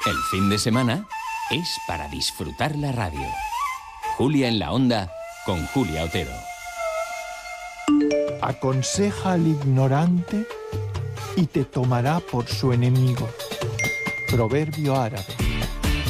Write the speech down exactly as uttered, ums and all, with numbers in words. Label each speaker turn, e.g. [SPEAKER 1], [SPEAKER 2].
[SPEAKER 1] El fin de semana es para disfrutar la radio. Julia en la Onda con Julia Otero.
[SPEAKER 2] Aconseja al ignorante y te tomará por su enemigo. Proverbio árabe.